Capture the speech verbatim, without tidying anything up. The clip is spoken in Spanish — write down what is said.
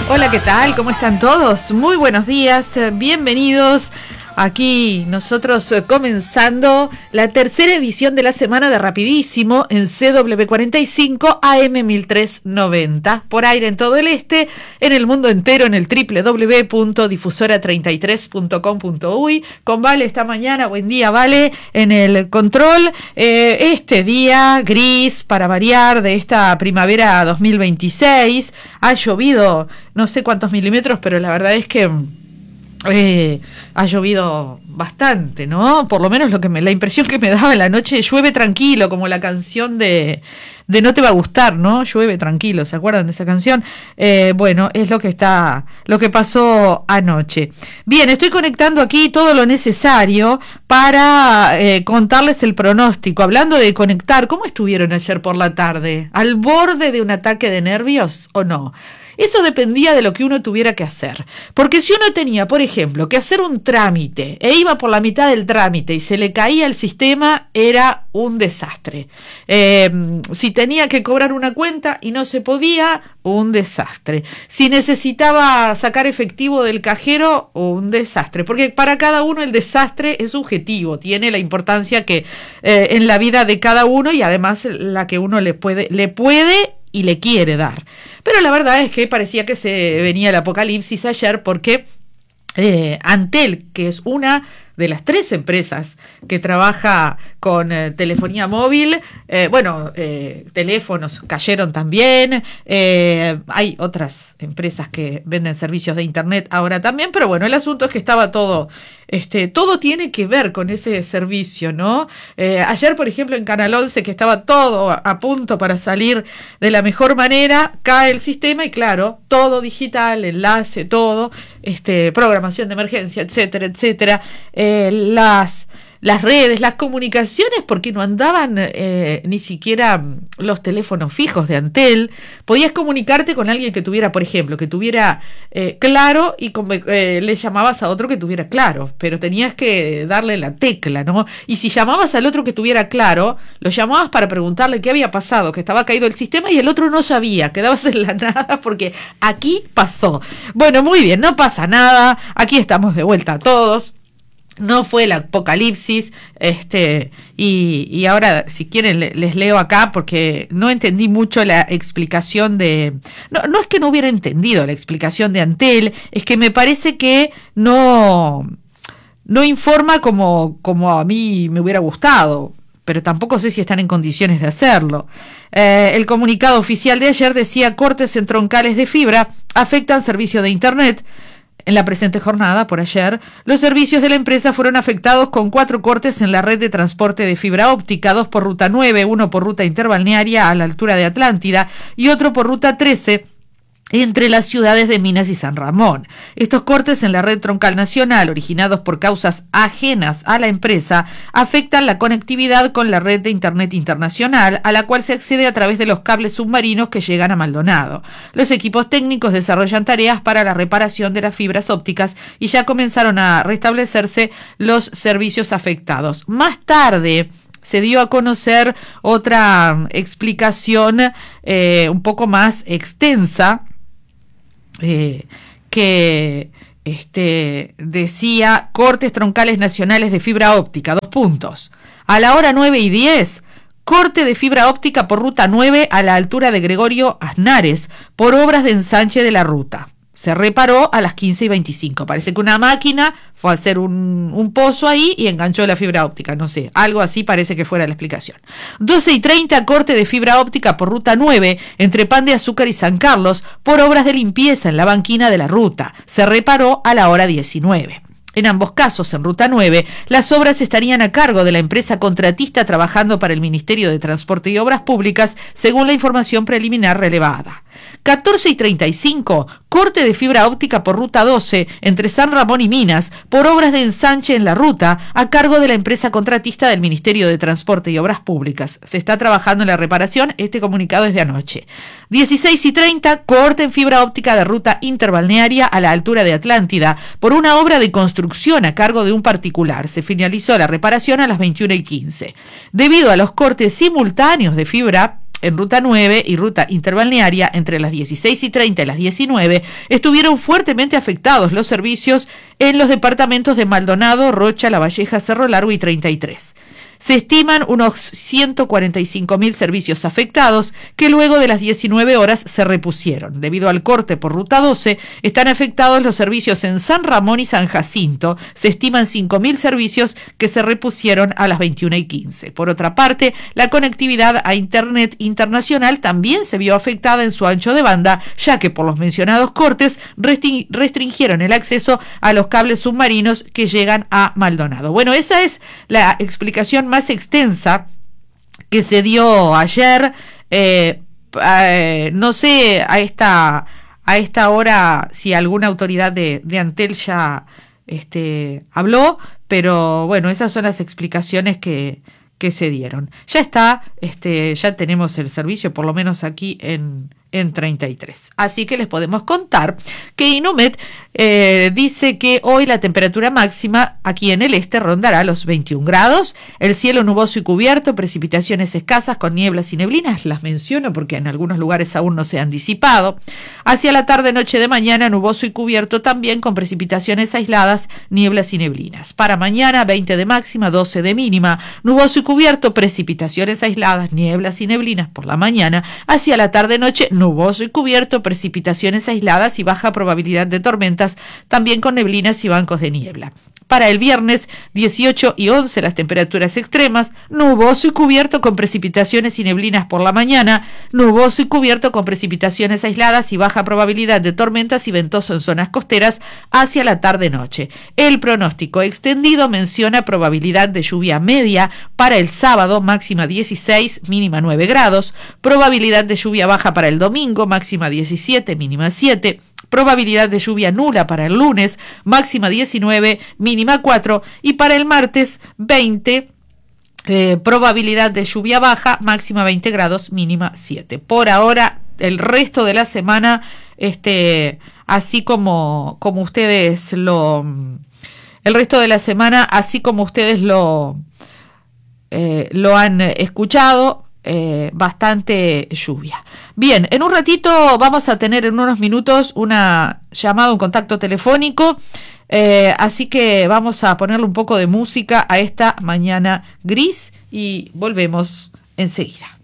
Hola, ¿qué tal? ¿Cómo están todos? Muy buenos días, bienvenidos. Aquí nosotros comenzando la tercera edición de la semana de Rapidísimo en C W cuarenta y cinco A M mil trescientos noventa, por aire en todo el este, en el mundo entero en el doble u doble u doble u punto difusora treinta y tres punto com punto uy, con Vale esta mañana. Buen día, Vale, en el control. Eh, este día gris, para variar, de esta primavera dos mil veintiséis, ha llovido no sé cuántos milímetros, pero la verdad es que Eh, ha llovido bastante, ¿no? Por lo menos lo que me, la impresión que me daba en la noche, llueve tranquilo, como la canción de, de No te va a gustar, ¿no? Llueve tranquilo, ¿se acuerdan de esa canción? Eh, bueno, es lo que está, lo que pasó anoche. Bien, estoy conectando aquí todo lo necesario para eh, contarles el pronóstico. Hablando de conectar, ¿cómo estuvieron ayer por la tarde? ¿Al borde de un ataque de nervios o no? Eso dependía de lo que uno tuviera que hacer. Porque si uno tenía, por ejemplo, que hacer un trámite e iba por la mitad del trámite y se le caía el sistema, era un desastre. Eh, si tenía que cobrar una cuenta y no se podía, un desastre. Si necesitaba sacar efectivo del cajero, un desastre. Porque para cada uno el desastre es subjetivo, tiene la importancia que eh, en la vida de cada uno y además la que uno le puede, le puede y le quiere dar. Pero la verdad es que parecía que se venía el apocalipsis ayer porque eh, Antel, que es una de las tres empresas que trabaja con eh, telefonía móvil, eh, bueno, eh, teléfonos cayeron también, eh, hay otras empresas que venden servicios de internet ahora también, pero bueno, el asunto es que estaba todo, este, todo tiene que ver con ese servicio, ¿no? Eh, ayer, por ejemplo, en Canal once, que estaba todo a, a punto para salir de la mejor manera, cae el sistema y claro, todo digital, enlace, todo, este, programación de emergencia, etcétera, etcétera, eh, las... las redes, las comunicaciones, porque no andaban eh, ni siquiera los teléfonos fijos de Antel. Podías comunicarte con alguien que tuviera, por ejemplo, que tuviera eh, Claro y con, eh, le llamabas a otro que tuviera Claro, pero tenías que darle la tecla, ¿no? Y si llamabas al otro que tuviera Claro, lo llamabas para preguntarle qué había pasado, que estaba caído el sistema y el otro no sabía, quedabas en la nada porque aquí pasó. Bueno, muy bien, no pasa nada, aquí estamos de vuelta todos. No fue el apocalipsis, este, y, y ahora, si quieren, les leo acá porque no entendí mucho la explicación de... No, no es que no hubiera entendido la explicación de Antel, es que me parece que no, no informa como, como a mí me hubiera gustado, pero tampoco sé si están en condiciones de hacerlo. Eh, el comunicado oficial de ayer decía: cortes en troncales de fibra afectan servicio de internet. En la presente jornada, por ayer, los servicios de la empresa fueron afectados con cuatro cortes en la red de transporte de fibra óptica, dos por ruta nueve, uno por ruta interbalnearia a la altura de Atlántida y otro por ruta trece, entre las ciudades de Minas y San Ramón. Estos cortes en la red troncal nacional, originados por causas ajenas a la empresa, afectan la conectividad con la red de Internet internacional, a la cual se accede a través de los cables submarinos que llegan a Maldonado. Los equipos técnicos desarrollan tareas para la reparación de las fibras ópticas y ya comenzaron a restablecerse los servicios afectados. Más tarde se dio a conocer otra explicación eh, un poco más extensa, Eh, que este, decía: cortes troncales nacionales de fibra óptica, dos puntos. A la hora nueve y diez, corte de fibra óptica por ruta nueve a la altura de Gregorio Aznares, por obras de ensanche de la ruta. Se reparó a las quince y veinticinco. Parece que una máquina fue a hacer un, un pozo ahí y enganchó la fibra óptica. No sé, algo así parece que fuera la explicación. doce y treinta, corte de fibra óptica por ruta nueve entre Pan de Azúcar y San Carlos por obras de limpieza en la banquina de la ruta. Se reparó a la hora diecinueve. En ambos casos, en ruta nueve, las obras estarían a cargo de la empresa contratista trabajando para el Ministerio de Transporte y Obras Públicas, según la información preliminar relevada. catorce y treinta y cinco, corte de fibra óptica por ruta doce entre San Ramón y Minas por obras de ensanche en la ruta a cargo de la empresa contratista del Ministerio de Transporte y Obras Públicas. Se está trabajando en la reparación, este comunicado es de anoche. dieciséis y treinta, corte en fibra óptica de ruta interbalnearia a la altura de Atlántida por una obra de construcción a cargo de un particular. Se finalizó la reparación a las veintiuna y quince. Debido a los cortes simultáneos de fibra en Ruta nueve y Ruta Interbalnearia entre las dieciséis y treinta y las diecinueve estuvieron fuertemente afectados los servicios en los departamentos de Maldonado, Rocha, La Valleja, Cerro Largo y treinta y tres. Se estiman unos ciento cuarenta y cinco mil servicios afectados que luego de las diecinueve horas se repusieron. Debido al corte por Ruta doce, están afectados los servicios en San Ramón y San Jacinto. Se estiman cinco mil servicios que se repusieron a las veintiuna y quince. Por otra parte, la conectividad a Internet internacional también se vio afectada en su ancho de banda, ya que por los mencionados cortes restring- restringieron el acceso a los cables submarinos que llegan a Maldonado. Bueno, esa es la explicación más extensa que se dio ayer. Eh, eh, no sé a esta a esta hora si alguna autoridad de, de Antel ya este, habló, pero bueno, esas son las explicaciones que, que se dieron. Ya está, este, ya tenemos el servicio, por lo menos aquí en en treinta y tres. Así que les podemos contar que Inumet eh, dice que hoy la temperatura máxima aquí en el este rondará los veintiún grados, el cielo nuboso y cubierto, precipitaciones escasas con nieblas y neblinas, las menciono porque en algunos lugares aún no se han disipado. Hacia la tarde, noche de mañana, nuboso y cubierto también con precipitaciones aisladas, nieblas y neblinas. Para mañana, veinte de máxima, doce de mínima, nuboso y cubierto, precipitaciones aisladas, nieblas y neblinas por la mañana. Hacia la tarde, noche, nuboso y cubierto, precipitaciones aisladas y baja probabilidad de tormentas, también con neblinas y bancos de niebla. Para el viernes, dieciocho y once las temperaturas extremas, nuboso y cubierto con precipitaciones y neblinas por la mañana, nuboso y cubierto con precipitaciones aisladas y baja probabilidad de tormentas y ventoso en zonas costeras hacia la tarde-noche. El pronóstico extendido menciona probabilidad de lluvia media para el sábado, máxima dieciséis, mínima nueve grados, probabilidad de lluvia baja para el domingo, máxima diecisiete, mínima siete, probabilidad de lluvia nula para el lunes, máxima diecinueve, mínima cuatro, y para el martes veinte, eh, probabilidad de lluvia baja, máxima veinte grados, mínima siete. Por ahora, el resto de la semana, este, así como, como ustedes lo, el resto de la semana, así como ustedes lo, eh, lo han escuchado, Eh, bastante lluvia. Bien, en un ratito vamos a tener en unos minutos una llamada, un contacto telefónico, eh, así que vamos a ponerle un poco de música a esta mañana gris y volvemos enseguida.